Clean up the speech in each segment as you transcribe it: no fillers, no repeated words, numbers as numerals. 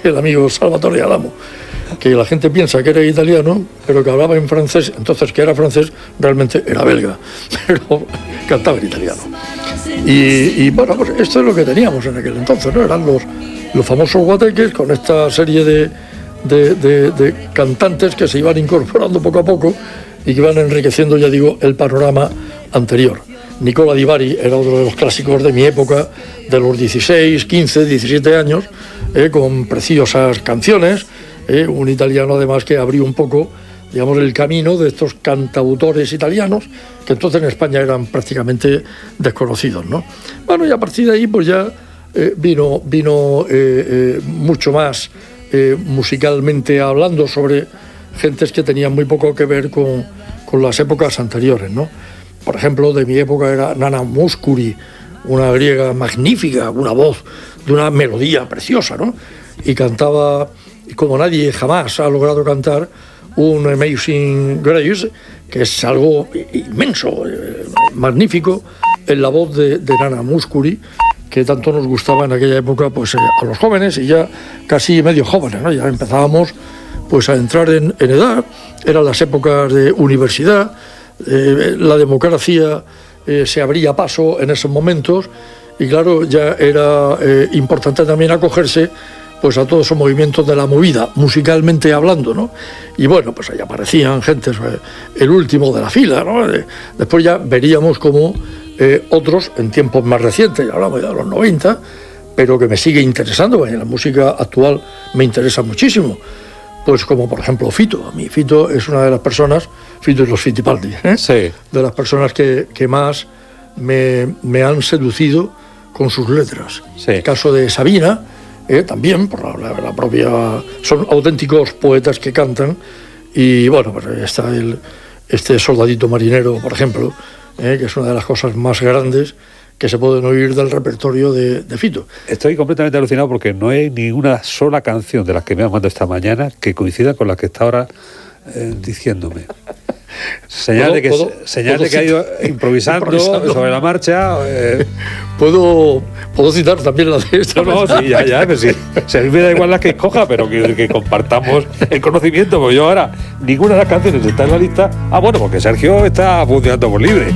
el amigo Salvatore Adamo, que la gente piensa que era italiano, pero que hablaba en francés, entonces que era francés, realmente era belga, pero cantaba en italiano. Y bueno, pues esto es lo que teníamos en aquel entonces, ¿no? Eran los famosos guateques con esta serie de cantantes que se iban incorporando poco a poco y que iban enriqueciendo, ya digo, el panorama anterior. Nicola Di Bari era otro de los clásicos de mi época, de los 16, 15, 17 años, con preciosas canciones, un italiano además que abrió un poco, digamos, el camino de estos cantautores italianos, que entonces en España eran prácticamente desconocidos, ¿no? Bueno, y a partir de ahí pues ya vino mucho más musicalmente hablando sobre gentes que tenían muy poco que ver con las épocas anteriores, ¿no? Por ejemplo, de mi época era Nana Mouskouri, una griega magnífica, una voz de una melodía preciosa, ¿no? Y cantaba como nadie jamás ha logrado cantar un Amazing Grace, que es algo inmenso, magnífico, en la voz de Nana Mouskouri, que tanto nos gustaba en aquella época pues a los jóvenes y ya casi medio jóvenes, ¿no? Ya empezábamos pues a entrar en edad, eran las épocas de universidad, la democracia se abría paso en esos momentos y claro, ya era importante también acogerse pues a todos esos movimientos de la movida, musicalmente hablando, ¿no? Y bueno, pues ahí aparecían gentes, el último de la fila, ¿no? Después ya veríamos como otros en tiempos más recientes, ya hablamos de los 90, pero que me sigue interesando, la música actual me interesa muchísimo, pues como por ejemplo Fito. A mí Fito es una de las personas, Fito y los Fittipaldi, sí, de las personas que más me han seducido con sus letras. Sí. El caso de Sabina, también, por la propia... Son auténticos poetas que cantan, y bueno, pues está este Soldadito Marinero, por ejemplo, que es una de las cosas más grandes que se pueden oír del repertorio de Fito. Estoy completamente alucinado porque no hay ni una sola canción de las que me han mandado esta mañana que coincida con la que está ahora diciéndome. Señal de que ha ido improvisando sobre la marcha. ¿Puedo citar también la de esta? No, sí, ya, pero sí. Si a mí me da igual la que escoja, pero que compartamos el conocimiento, porque yo ahora ninguna de las canciones está en la lista. Ah, bueno, porque Sergio está funcionando por libre,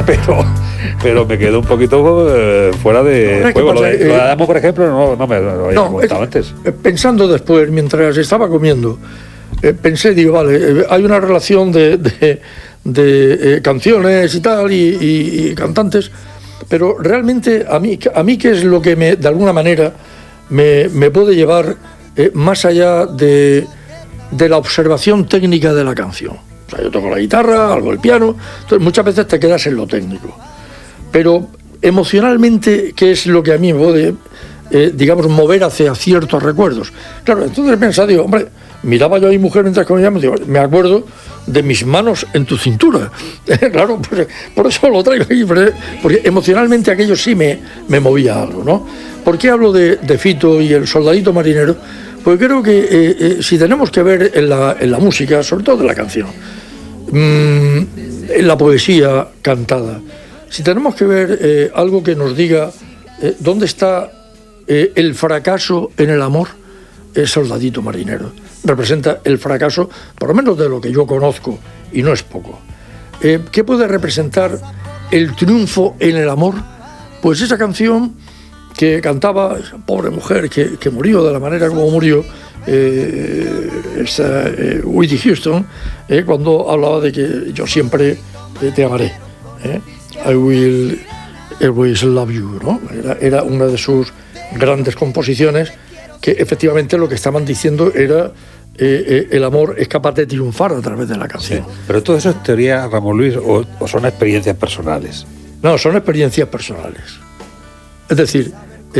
pero me quedo un poquito fuera de juego. Lo de Adamo, por ejemplo, no me lo había comentado antes. Pensando después, mientras estaba comiendo, pensé, digo, vale, hay una relación de canciones y tal, y cantantes, pero realmente a mí qué es lo que de alguna manera me puede llevar más allá de la observación técnica de la canción. O sea, yo toco la guitarra, algo el piano, entonces muchas veces te quedas en lo técnico, pero emocionalmente, ¿qué es lo que a mí me puede, digamos, mover hacia ciertos recuerdos? Claro, entonces pensaba, digo, hombre, miraba yo a mi mujer mientras comíamos, digo, me acuerdo de mis manos en tu cintura. Claro, pues, por eso lo traigo aquí, porque emocionalmente aquello sí me movía algo, ¿no? ¿Por qué hablo de Fito y el Soldadito Marinero? Pues creo que si tenemos que ver en la música, sobre todo en la canción, en la poesía cantada, si tenemos que ver algo que nos diga dónde está el fracaso en el amor, es Soldadito Marinero. Representa el fracaso, por lo menos de lo que yo conozco, y no es poco. ¿Qué puede representar el triunfo en el amor? Pues esa canción que cantaba esa pobre mujer que murió de la manera como murió, Whitney Houston, cuando hablaba de que yo siempre te amaré, I will always love you, ¿no? Era una de sus grandes composiciones, que efectivamente lo que estaban diciendo era el amor es capaz de triunfar a través de la canción. Sí, pero todo eso es teoría, Ramón Luis, o son experiencias personales. No, son experiencias personales. Es decir,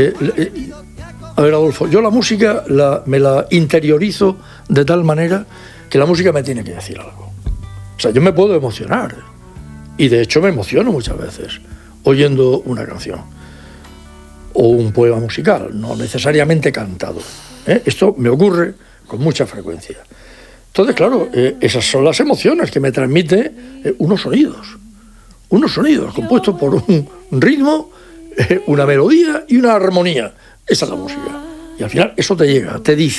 a ver, Adolfo, yo la música me la interiorizo de tal manera que la música me tiene que decir algo. O sea, yo me puedo emocionar, y de hecho me emociono muchas veces oyendo una canción o un poema musical, no necesariamente cantado. Esto me ocurre con mucha frecuencia. Entonces, claro, esas son las emociones que me transmite unos sonidos compuestos por un ritmo, una melodía y una armonía. Esa es la música. Y al final eso te llega, te dice.